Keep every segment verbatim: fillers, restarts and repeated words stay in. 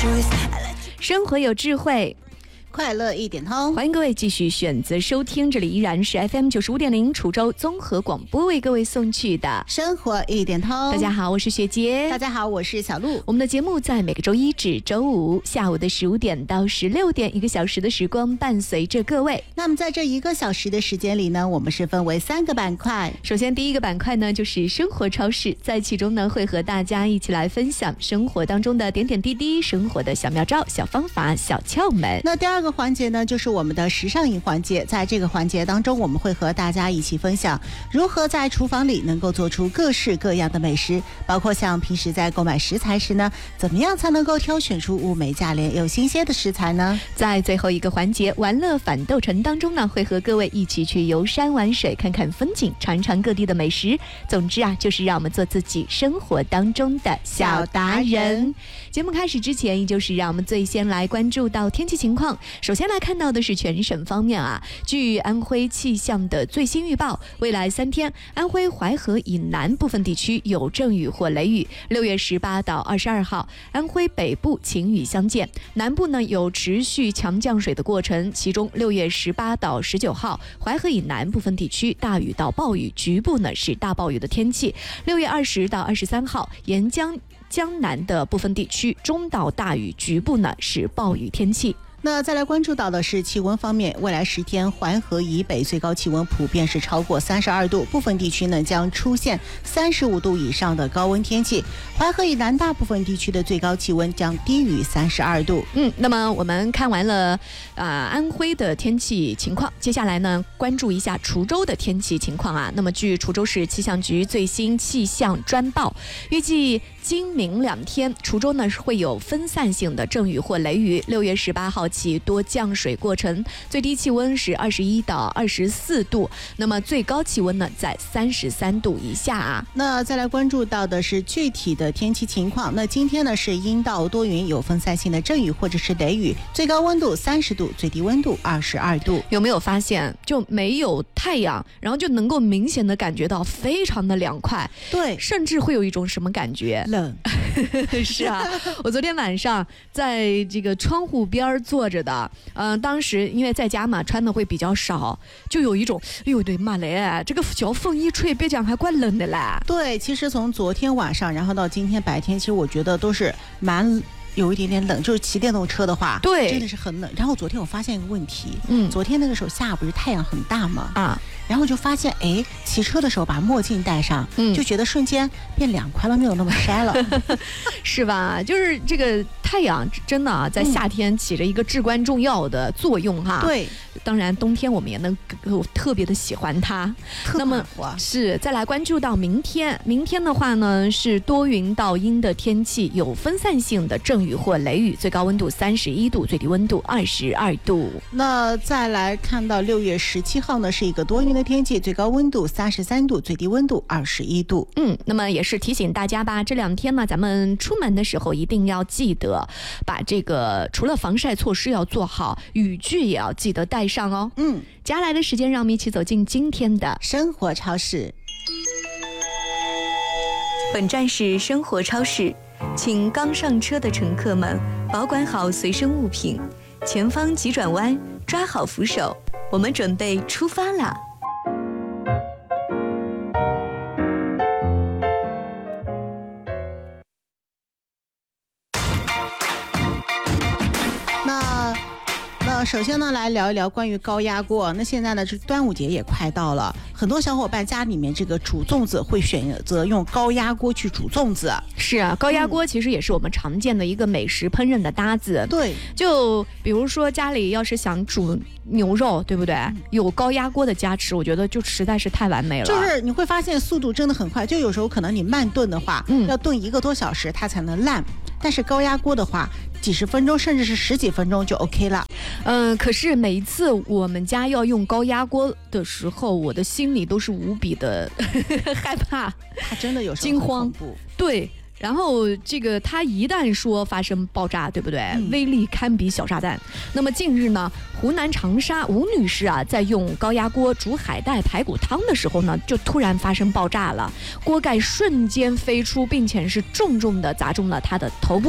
生活有智慧， 快乐一点通， 欢迎各位继续选择收听，这里依然是 F M 九十五点零滁州综合广播为各位送去的生活一点通。 大家好，我是雪洁。 大家好，我是小鹿。 我们的节目在每个周一至周五下午的十五点到十六点，一个小时的时光伴随着各位。 那么在这一个小时的时间里呢，我们是分为三个板块。 首先第一个板块呢就是生活超市，在其中呢会和大家一起来分享生活当中的点点滴滴，生活的小妙招、小方法、小窍门。 那第二个环节呢就是我们的时尚饮环节，在这个环节当中，我们会和大家一起分享如何在厨房里能够做出各式各样的美食，包括像平时在购买食材时呢，怎么样才能够挑选出物美价廉又新鲜的食材呢？ 在最后一个环节玩乐反斗城当中呢，会和各位一起去游山玩水，看看风景，尝尝各地的美食。总之啊，就是让我们做自己生活当中的小达人。节目开始之前，也就是让我们最先来关注到天气情况。首先来看到的是全省方面啊，据安徽气象的最新预报，未来三天，安徽淮河以南部分地区有阵雨或雷雨。六月十八到二十二号，安徽北部晴雨相间，南部呢有持续强降水的过程，其中六月十八到十九号，淮河以南部分地区大雨到暴雨，局部呢是大暴雨的天气。六月二十到二十三号，沿江江南的部分地区中到大雨，局部呢是暴雨天气。 那再来关注到的是气温方面，未来十天淮河以北最高气温普遍是超过三十二度，部分地区呢将出现三十五度以上的高温天气。淮河以南大部分地区的最高气温将低于三十二度。 嗯，那么我们看完了啊、呃、安徽的天气情况，接下来呢关注一下滁州的天气情况啊。那么据滁州市气象局最新气象专报，预计今明两天滁州呢会有分散性的阵雨或雷雨。六月十八号起多降水过程，最低气温是二十一到二十四度，那么最高气温呢在三十三度以下啊。 那再来关注到的是具体的天气情况。那今天呢是阴到多云，有分散性的阵雨或者是雷雨，最高温度三十度，最低温度二十二度。 有没有发现就没有太阳，然后就能够明显的感觉到非常的凉快？ 对， 甚至会有一种什么感觉？ 冷。 是啊，我昨天晚上在这个窗户边坐着的，嗯、呃，当时因为在家嘛，穿的会比较少，就有一种，哎呦对妈嘞，这个小风一吹，别讲还怪冷的嘞。 对，其实从昨天晚上，然后到今天白天，其实我觉得都是蛮有一点点冷，就是骑电动车的话， 对， 真的是很冷。然后昨天我发现一个问题， 嗯， 昨天那个时候下午不是太阳很大吗？ 啊。 然后就发现，哎，骑车的时候把墨镜戴上，嗯，就觉得瞬间变凉快了，没有那么晒了， 是吧？就是这个太阳真的啊，在夏天起着一个至关重要的作用哈。 对， 当然冬天我们也能特别的喜欢它。那么是再来关注到明天，明天的话呢是多云到阴的天气，有分散性的阵雨或雷雨，最高温度三十一度，最低温度二十二度。 那再来看到六月十七号呢是一个多云的天气，最高温度三十三度，最低温度二十一度。 嗯，那么也是提醒大家吧，这两天呢，咱们出门的时候一定要记得把这个除了防晒措施要做好，雨具也要记得带上哦。 嗯， 接下来的时间，让我们一起走进今天的生活超市。 本站是生活超市，请刚上车的乘客们保管好随身物品，前方急转弯，抓好扶手，我们准备出发啦！ 那那首先呢，来聊一聊关于高压锅。那现在呢，这端午节也快到了，很多小伙伴家里面这个煮粽子会选择用高压锅去煮粽子。 是啊，高压锅其实也是我们常见的一个美食烹饪的搭子。 嗯、对， 就比如说家里要是想煮牛肉，对不对？嗯、有高压锅的加持，我觉得就实在是太完美了。 就是你会发现速度真的很快，就有时候可能你慢炖的话，嗯、要炖一个多小时它才能烂，但是高压锅的话，几十分钟甚至是十几分钟就 OK 了。 嗯、呃，可是每一次我们家要用高压锅的时候，我的心里都是无比的害怕， 它真的有时候惊慌。 很恐怖。 对。然后这个它一旦说发生爆炸，对不对？ 嗯、 威力堪比小炸弹。那么近日呢，湖南长沙吴女士啊，在用高压锅煮海带排骨汤的时候呢，就突然发生爆炸了，锅盖瞬间飞出，并且是重重的砸中了她的头部。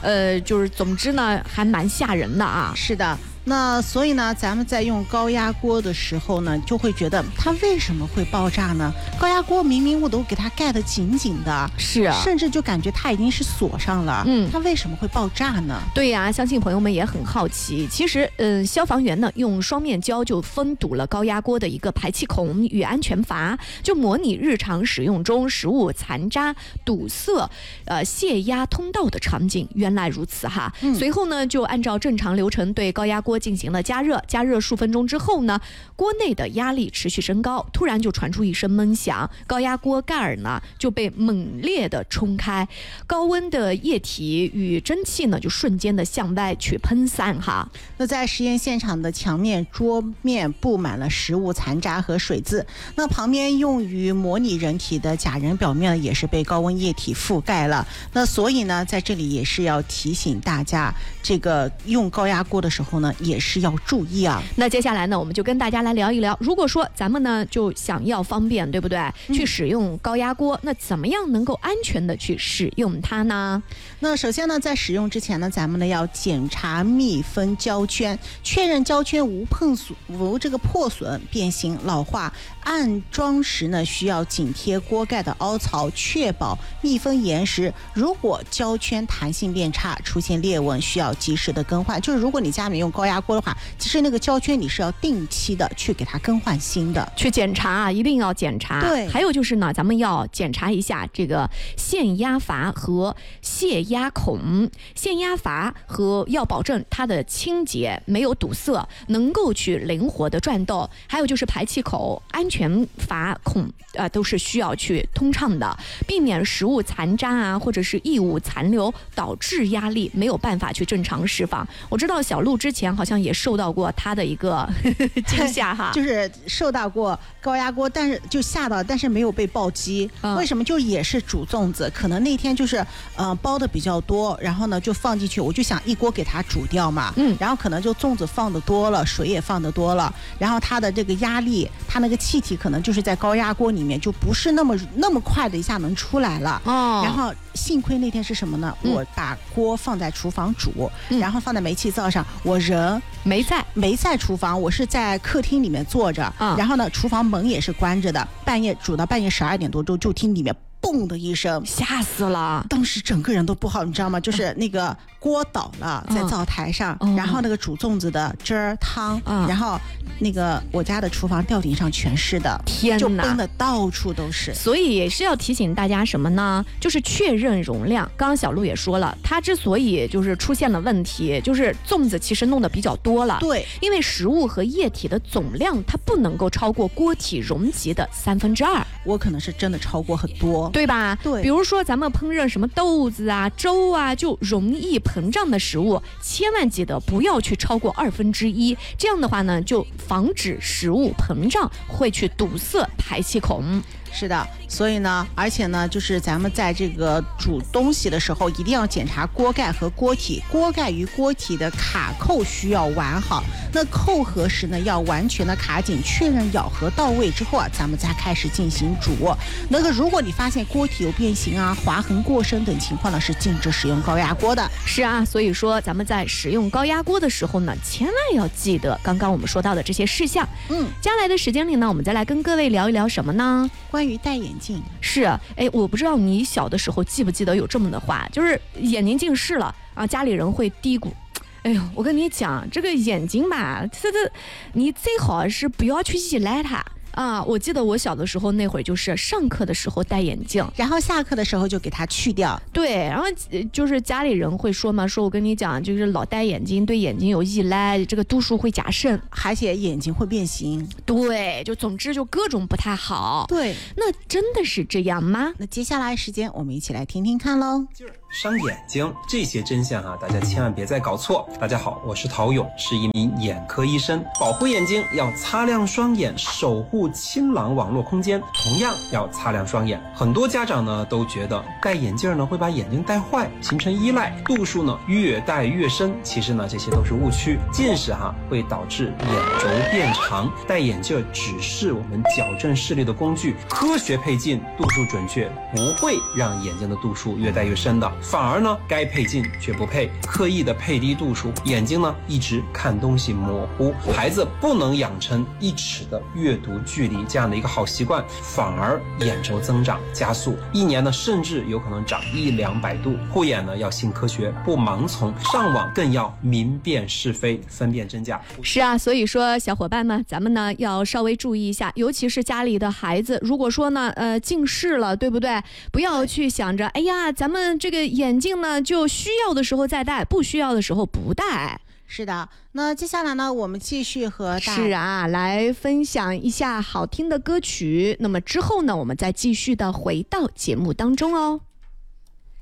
呃，就是总之呢，还蛮吓人的啊。 是的。那所以呢，咱们在用高压锅的时候呢，就会觉得它为什么会爆炸呢？高压锅明明我都给它盖得紧紧的， 是啊， 甚至就感觉它已经是锁上了，嗯，它为什么会爆炸呢？ 对呀、啊，相信朋友们也很好奇。其实，嗯、呃，消防员呢用双面胶就封堵了高压锅的一个排气孔与安全阀，就模拟日常使用中食物残渣堵塞呃泄压通道的场景。原来如此哈，嗯、随后呢就按照正常流程对高压锅进行了加热，加热数分钟之后呢，锅内的压力持续升高，突然就传出一声闷响，高压锅盖儿呢就被猛烈的冲开，高温的液体与蒸汽呢就瞬间的向外去喷散哈。 那在实验现场的墙面、桌面布满了食物残渣和水渍，那旁边用于模拟人体的假人表面也是被高温液体覆盖了。那所以呢，在这里也是要提醒大家，这个用高压锅的时候呢，也是要注意啊。 那接下来呢，我们就跟大家来聊一聊，如果说咱们呢就想要方便，对不对？嗯、去使用高压锅，那怎么样能够安全的去使用它呢？ 那首先呢，在使用之前呢，咱们呢要检查密封胶圈，确认胶圈无碰损、无这个破损、变形、老化。安装时呢，需要紧贴锅盖的凹槽，确保密封严实。如果胶圈弹性变差，出现裂纹，需要及时的更换。就是如果你家里面用高压锅的话，其实那个胶圈你是要定期的去给它更换新的， 去检查啊，一定要检查。 对， 还有就是呢，咱们要检查一下这个限压阀和泄压孔。限压阀和要保证它的清洁，没有堵塞，能够去灵活的转动。还有就是排气口、安全阀孔啊、呃，都是需要去通畅的，避免食物残渣啊或者是异物残留导致压力没有办法去正常释放。我知道小鹿之前好像也受到过他的一个呵呵惊吓哈， 就是受到过高压锅，但是就吓到，但是没有被爆击。嗯、为什么？就也是煮粽子，可能那天就是呃包的比较多，然后呢就放进去，我就想一锅给它煮掉嘛。嗯，然后可能就粽子放的多了，水也放的多了，然后它的这个压力，它那个气体可能就是在高压锅里面就不是那么那么快的一下能出来了。哦，然后幸亏那天是什么呢？嗯、我把锅放在厨房煮，嗯、然后放在煤气灶上，我人没在没在厨房，我是在客厅里面坐着，嗯、然后呢厨房门也是关着的，半夜煮到半夜十二点多钟，就听里面嘣的一声， 吓死了！ 当时整个人都不好，你知道吗？就是那个锅倒了，在灶台上，嗯、然后那个煮粽子的汁儿汤，嗯、然后那个我家的厨房吊顶上全是的， 天哪， 就崩的到处都是。 所以也是要提醒大家什么呢？就是确认容量。刚刚小鹿也说了，它之所以就是出现了问题，就是粽子其实弄得比较多了。 对， 因为食物和液体的总量它不能够超过锅体容积的三分之二。 我可能是真的超过很多。 对吧？ 对， 比如说咱们烹饪什么豆子啊、粥啊，就容易膨胀的食物，千万记得不要去超过二分之一。这样的话呢，就防止食物膨胀，会去堵塞排气孔。 是的，所以呢，而且呢，就是咱们在这个煮东西的时候，一定要检查锅盖和锅体，锅盖与锅体的卡扣需要完好。那扣合时呢，要完全的卡紧，确认咬合到位之后啊，咱们再开始进行煮。那个，如果你发现锅体有变形啊、划痕过深等情况呢，是禁止使用高压锅的。 是啊，所以说咱们在使用高压锅的时候呢，千万要记得刚刚我们说到的这些事项。嗯，接下来的时间里呢，我们再来跟各位聊一聊什么呢？ 关于戴眼镜。 是，哎，我不知道你小的时候记不记得有这么的话，就是眼睛近视了啊，家里人会嘀咕，哎呦，我跟你讲，这个眼睛吧，这这，你最好是不要去依赖它。啊，我记得我小的时候那会儿就是上课的时候戴眼镜， 然后下课的时候就给它去掉。 对，然后就是家里人会说嘛，说我跟你讲，就是老戴眼镜对眼睛有依赖，这个度数会加深， 而且眼睛会变形。 对，就总之就各种不太好。 对， 那真的是这样吗？ 那接下来时间我们一起来听听看喽。 伤眼睛这些真相啊，大家千万别再搞错。大家好，我是陶勇，是一名眼科医生。保护眼睛要擦亮双眼，守护清朗网络空间，同样要擦亮双眼。很多家长呢都觉得戴眼镜呢会把眼睛戴坏，形成依赖，度数呢越戴越深。其实呢这些都是误区，近视哈会导致眼轴变长，戴眼镜只是我们矫正视力的工具，科学配镜，度数准确，不会让眼睛的度数越戴越深的。 反而呢该配近却不配，刻意的配低度数，眼睛呢一直看东西模糊。孩子不能养成一尺的阅读距离这样的一个好习惯，反而眼轴增长加速，一年呢甚至有可能长一两百度。护眼呢要信科学，不盲从，上网更要明辨是非，分辨真假。 是啊，所以说小伙伴们，咱们呢要稍微注意一下，尤其是家里的孩子，如果说呢呃近视了，对不对？不要去想着，哎呀，咱们这个眼镜呢就需要的时候再戴，不需要的时候不戴。 是的，那接下来呢，我们继续和大是啊，来分享一下好听的歌曲。那么之后呢，我们再继续的回到节目当中哦。